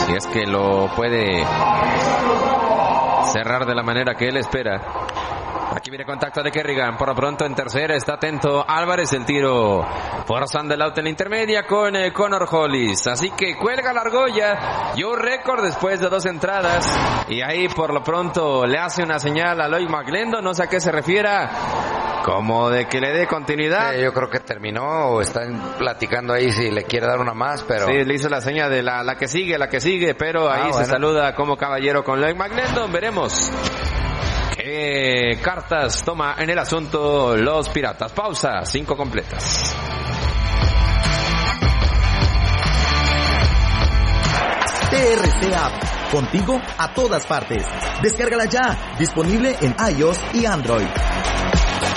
si es que lo puede cerrar de la manera que él espera. Aquí viene contacto de Kerrigan, por lo pronto en tercera está atento Álvarez, el tiro forzando el out en la intermedia con Connor Hollis, así que cuelga la argolla, y un récord después de 2 entradas, y ahí por lo pronto le hace una señal a Lloyd McGlendon, no sé a qué se refiera, como de que le dé continuidad. Yo creo que terminó, o están platicando ahí si le quiere dar una más, pero... Sí, le hizo la señal de la que sigue, pero ahí se saluda como caballero con Lloyd McGlendon, veremos qué cartas toma en el asunto los Piratas. Pausa, 5 completas. TRC App, contigo a todas partes. Descárgala ya, disponible en iOS y Android.